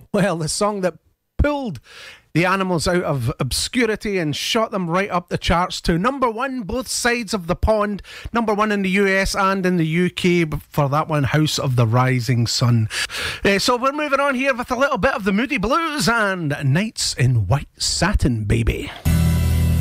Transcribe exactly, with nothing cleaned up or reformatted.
Well, the song that pulled the Animals out of obscurity and shot them right up the charts to number one, both sides of the pond. Number one in the U S and in the U K for that one, House of the Rising Sun. Uh, so we're moving on here with a little bit of the Moody Blues and Nights in White Satin, baby.